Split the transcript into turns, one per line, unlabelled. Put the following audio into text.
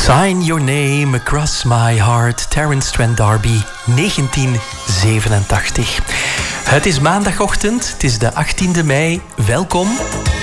Sign Your Name Across My Heart, Terence Trent D'Arby, 1987. Het is maandagochtend, het is de 18e mei. Welkom.